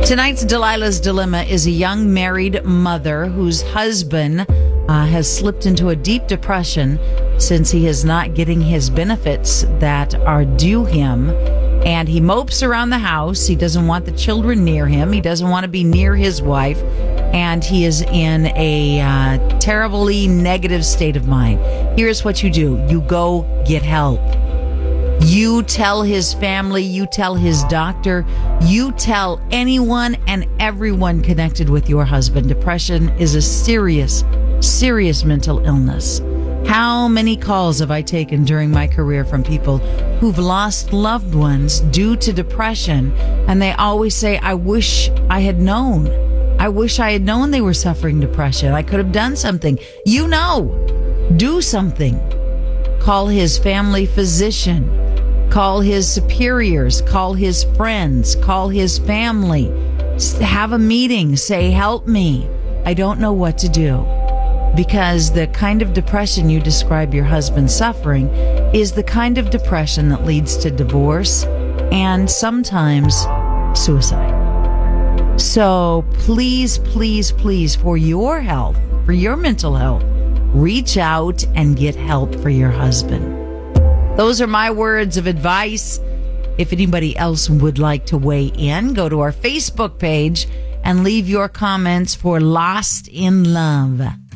Tonight's Delilah's Dilemma is a young married mother whose husband has slipped into a deep depression since he is not getting his benefits that are due him. And he mopes around the house. He doesn't want the children near him. He doesn't want to be near his wife. And he is in a terribly negative state of mind. Here's what you do. You go get help. You tell his family, you tell his doctor, you tell anyone and everyone connected with your husband. Depression is a serious, serious mental illness. How many calls have I taken during my career from people who've lost loved ones due to depression? And they always say, I wish I had known. I wish I had known they were suffering depression. I could have done something. You know, do something. Call his family physician. Call his superiors, call his friends, call his family. Have a meeting, say, help me. I don't know what to do. Because the kind of depression you describe your husband suffering is the kind of depression that leads to divorce and sometimes suicide. So please, please, please, for your health, for your mental health, reach out and get help for your husband. Those are my words of advice. If anybody else would like to weigh in, go to our Facebook page and leave your comments for Lost in Love.